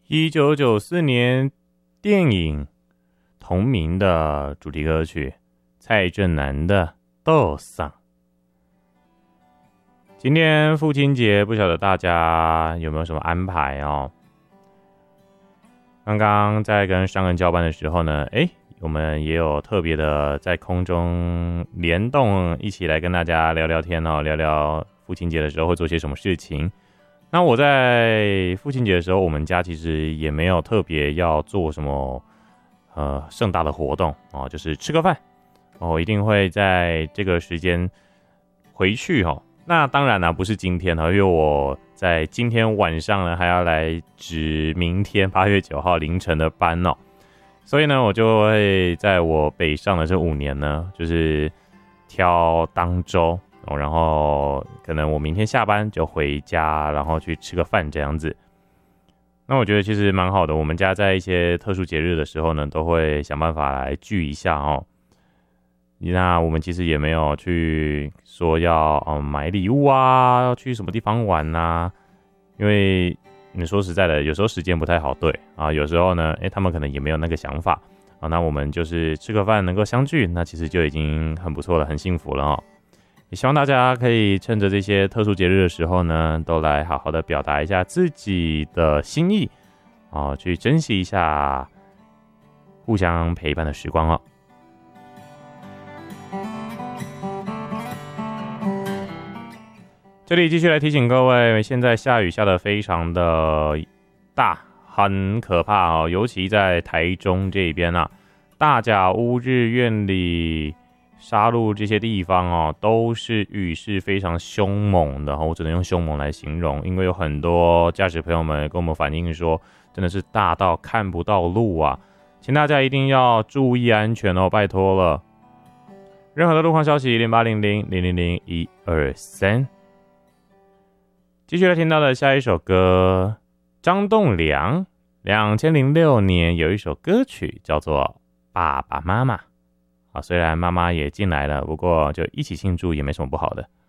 1994电影同名的主题歌曲，蔡振南的《豆桑》。今天父亲节，不晓得大家有没有什么安排哦？刚刚在跟商人交班的时候呢，我们也有特别的在空中联动，一起来跟大家聊聊天哦，聊聊父亲节的时候会做些什么事情。那我在父亲节的时候，我们家其实也没有特别要做什么盛大的活动哦，就是吃个饭哦，一定会在这个时间回去哦。那当然不是今天因为我在今天晚上呢还要来值明天8月9号凌晨的班哦，所以呢我就会在我北上的这5年呢，就是挑当周然后可能我明天下班就回家，然后去吃个饭这样子。那我觉得其实蛮好的，我们家在一些特殊节日的时候呢，都会想办法来聚一下哦。那我们其实也没有去说要买礼物啊，要去什么地方玩啊，因为你说实在的，有时候时间不太好对啊，有时候呢，他们可能也没有那个想法啊。那我们就是吃个饭能够相聚，那其实就已经很不错了，很幸福了哦。也希望大家可以趁着这些特殊节日的时候呢，都来好好的表达一下自己的心意哦，去珍惜一下互相陪伴的时光哦。这里继续来提醒各位，现在下雨下得非常的大，很可怕哦，尤其在台中这边大甲屋、日院里、沙鹿这些地方哦，都是雨是非常凶猛的，我只能用凶猛来形容，因为有很多驾驶朋友们跟我们反映说，真的是大到看不到路啊，请大家一定要注意安全哦，拜托了。任何的路况消息0800000123。继续来听到的下一首歌，张栋梁2006年有一首歌曲叫做《爸爸妈妈》。虽然妈妈也进来了，不过就一起庆祝也没什么不好的。